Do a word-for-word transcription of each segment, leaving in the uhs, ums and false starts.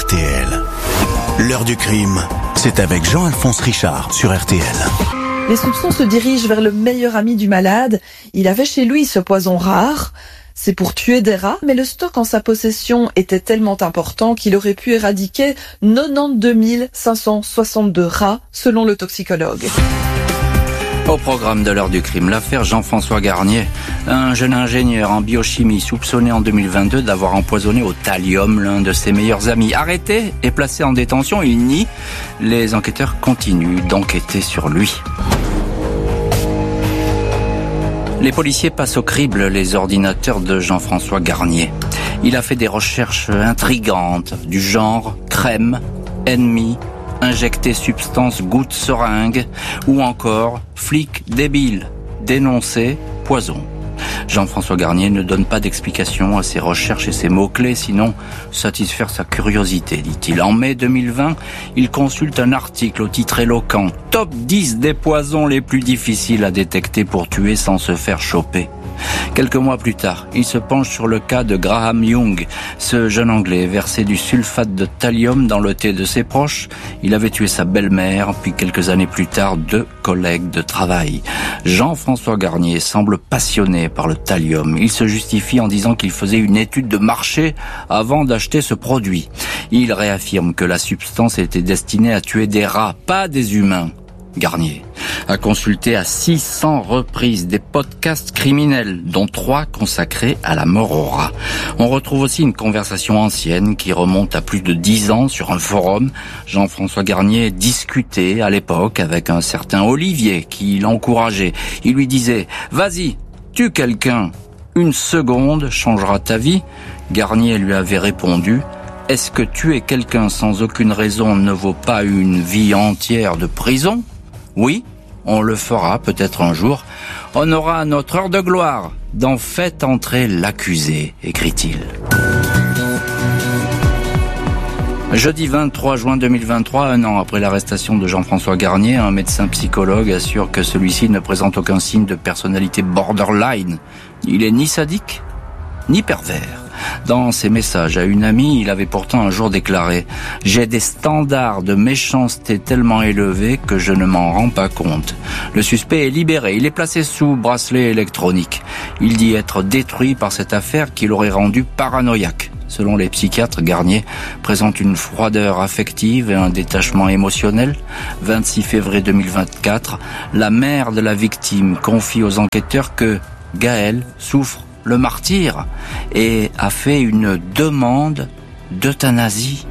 R T L. L'heure du crime, c'est avec Jean-Alphonse Richard sur R T L. Les soupçons se dirigent vers le meilleur ami du malade. Il avait chez lui ce poison rare. C'est pour tuer des rats, mais le stock en sa possession était tellement important qu'il aurait pu éradiquer quatre-vingt-douze mille cinq cent soixante-deux rats, selon le toxicologue. Au programme de l'heure du crime, l'affaire Jean-François Garnier, un jeune ingénieur en biochimie soupçonné en deux mille vingt-deux d'avoir empoisonné au thallium l'un de ses meilleurs amis. Arrêté et placé en détention, il nie. Les enquêteurs continuent d'enquêter sur lui. Les policiers passent au crible les ordinateurs de Jean-François Garnier. Il a fait des recherches intrigantes du genre crème, ennemi, injecter substance goutte seringue ou encore flic débile, dénoncer poison. Jean-François Garnier ne donne pas d'explication à ses recherches et ses mots-clés, sinon satisfaire sa curiosité, dit-il. En mai deux mille vingt, il consulte un article au titre éloquent « Top dix des poisons les plus difficiles à détecter pour tuer sans se faire choper ». Quelques mois plus tard, il se penche sur le cas de Graham Young. Ce jeune Anglais versait du sulfate de thallium dans le thé de ses proches. Il avait tué sa belle-mère, puis quelques années plus tard, deux collègues de travail. Jean-François Garnier semble passionné par le thallium. Il se justifie en disant qu'il faisait une étude de marché avant d'acheter ce produit. Il réaffirme que la substance était destinée à tuer des rats, pas des humains. Garnier a consulté à six cents reprises des podcasts criminels, dont trois consacrés à la mort aux rats. On retrouve aussi une conversation ancienne qui remonte à plus de dix ans sur un forum. Jean-François Garnier discutait à l'époque avec un certain Olivier qui l'encourageait. Il lui disait « Vas-y, tue quelqu'un, une seconde changera ta vie ». Garnier lui avait répondu « Est-ce que tuer quelqu'un sans aucune raison ne vaut pas une vie entière de prison ? Oui, on le fera peut-être un jour. On aura notre heure de gloire. Dans Faites entrer l'accusé, écrit-il. Jeudi vingt-trois juin deux mille vingt-trois, un an après l'arrestation de Jean-François Garnier, un médecin psychologue assure que celui-ci ne présente aucun signe de personnalité borderline. Il est ni sadique, ni pervers. Dans ses messages à une amie, il avait pourtant un jour déclaré « J'ai des standards de méchanceté tellement élevés que je ne m'en rends pas compte ». Le suspect est libéré, il est placé sous bracelet électronique. Il dit être détruit par cette affaire qui l'aurait rendu paranoïaque. Selon les psychiatres, Garnier présente une froideur affective et un détachement émotionnel. vingt-six février deux mille vingt-quatre, la mère de la victime confie aux enquêteurs que Gaël souffre le martyr et a fait une demande d'euthanasie.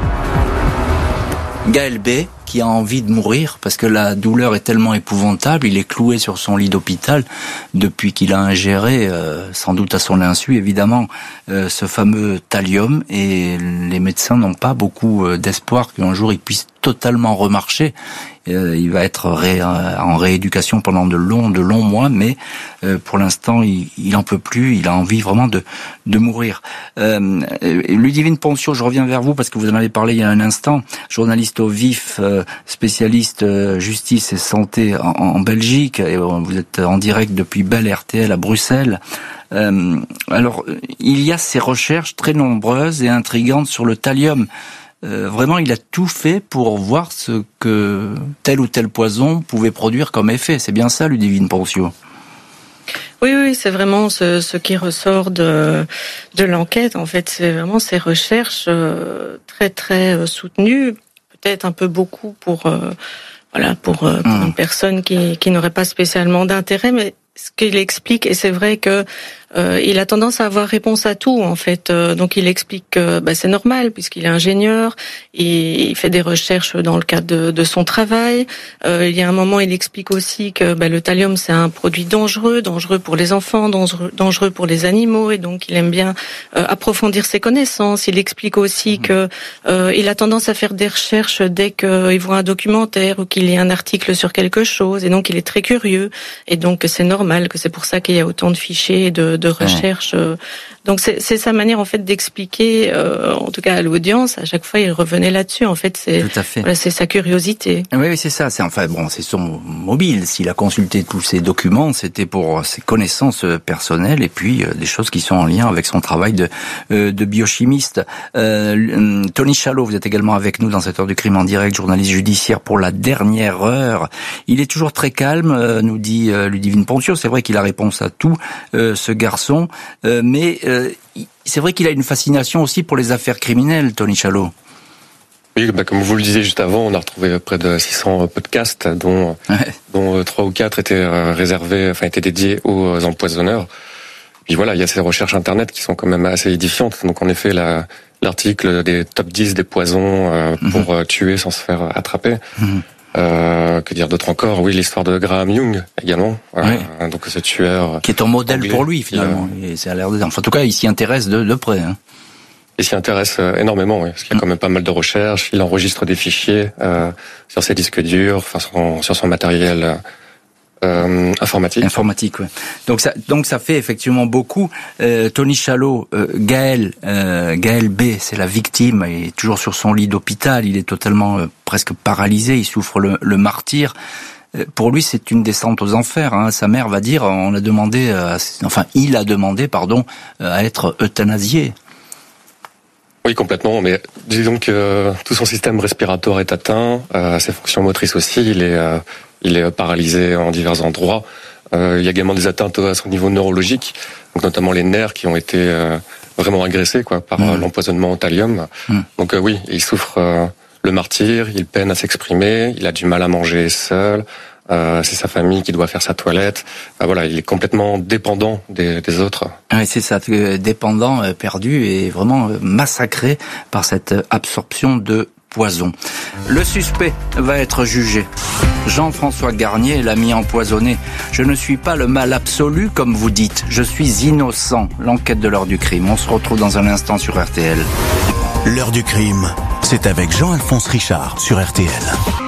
Gaël B, qui a envie de mourir parce que la douleur est tellement épouvantable, il est cloué sur son lit d'hôpital depuis qu'il a ingéré, euh, sans doute à son insu évidemment, euh, ce fameux thallium, et les médecins n'ont pas beaucoup euh, d'espoir qu'un jour il puisse totalement remarcher. Euh, il va être ré, euh, en rééducation pendant de longs, de longs mois, mais euh, pour l'instant, il, il en peut plus. Il a envie vraiment de, de mourir. Euh, Ludivine Poncio, je reviens vers vous parce que vous en avez parlé il y a un instant. Journaliste au vif, euh, spécialiste euh, justice et santé en, en Belgique. Et vous êtes en direct depuis Belle R T L à Bruxelles. Euh, alors, il y a ces recherches très nombreuses et intrigantes sur le thallium. Euh, vraiment, il a tout fait pour voir ce que tel ou tel poison pouvait produire comme effet. C'est bien ça, Ludivine Poncio? Oui, oui, c'est vraiment ce, ce qui ressort de, de l'enquête. En fait, c'est vraiment ces recherches euh, très, très euh, soutenues. Peut-être un peu beaucoup pour, euh, voilà, pour, euh, pour mmh. une personne qui, qui n'aurait pas spécialement d'intérêt, mais ce qu'il explique, et c'est vrai que euh, il a tendance à avoir réponse à tout en fait. Euh, donc il explique que bah, c'est normal puisqu'il est ingénieur et il fait des recherches dans le cadre de, de son travail. Euh, il y a un moment, il explique aussi que bah, le thallium c'est un produit dangereux, dangereux pour les enfants, dangereux, dangereux pour les animaux, et donc il aime bien euh, approfondir ses connaissances. Il explique aussi mmh. que euh, il a tendance à faire des recherches dès qu'il voit un documentaire ou qu'il lit un article sur quelque chose, et donc il est très curieux, et donc c'est normal que c'est pour ça qu'il y a autant de fichiers et de, de recherches euh, Donc c'est, c'est sa manière en fait d'expliquer, euh, en tout cas à l'audience. À chaque fois, il revenait là-dessus. En fait, c'est tout à fait. Voilà, c'est sa curiosité. Oui, oui, c'est ça. C'est enfin bon, c'est son mobile. S'il a consulté tous ces documents, c'était pour ses connaissances personnelles et puis euh, des choses qui sont en lien avec son travail de euh, de biochimiste. Euh, Tony Chalot, vous êtes également avec nous dans cette heure du crime en direct, journaliste judiciaire pour la dernière heure. Il est toujours très calme, euh, nous dit euh, Ludivine Pontio. C'est vrai qu'il a réponse à tout, euh, ce garçon, euh, mais euh, c'est vrai qu'il a une fascination aussi pour les affaires criminelles, Tony Chalot. Oui, bah, comme vous le disiez juste avant, on a retrouvé près de six cents podcasts, dont ouais. dont trois ou quatre étaient réservés, enfin étaient dédiés aux empoisonneurs. Puis voilà, il y a ces recherches internet qui sont quand même assez édifiantes. Donc en effet, la, l'article des top dix des poisons euh, pour mm-hmm. tuer sans se faire attraper. Mm-hmm. Euh, que dire d'autre encore? Oui, l'histoire de Graham Young également. Oui. Euh, donc ce tueur qui est un modèle anglais, pour lui finalement. A... Et ça a l'air de... enfin, en tout cas, il s'y intéresse de, de près. Hein. Il s'y intéresse énormément, oui, parce qu'il y a quand même pas mal de recherches. Il enregistre des fichiers euh, sur ses disques durs, enfin son, sur son matériel euh, informatique. Informatique, oui. Donc ça, donc ça fait effectivement beaucoup. Euh, Tony Chalot, euh, Gaël, euh, Gaël B, c'est la victime, il est toujours sur son lit d'hôpital. Il est totalement euh, presque paralysé. Il souffre le, le martyre. Euh, pour lui, c'est une descente aux enfers. Hein. Sa mère va dire, on a demandé, à, enfin, il a demandé, pardon, à être euthanasié. Oui, complètement, mais disons que euh, tout son système respiratoire est atteint, euh, ses fonctions motrices aussi, il est, euh, il est paralysé en divers endroits. Euh, il y a également des atteintes à son niveau neurologique, donc notamment les nerfs qui ont été euh, vraiment agressés quoi, par mmh. l'empoisonnement au thallium. Mmh. Donc euh, oui, il souffre euh, le martyre, il peine à s'exprimer, il a du mal à manger seul. Euh, c'est sa famille qui doit faire sa toilette. Euh, voilà, il est complètement dépendant des, des autres. Oui, c'est ça, dépendant, perdu et vraiment massacré par cette absorption de poison. Le suspect va être jugé. Jean-François Garnier, l'ami empoisonné. Je ne suis pas le mal absolu, comme vous dites. Je suis innocent. L'enquête de l'heure du crime. On se retrouve dans un instant sur R T L. L'heure du crime, c'est avec Jean-Alphonse Richard sur R T L.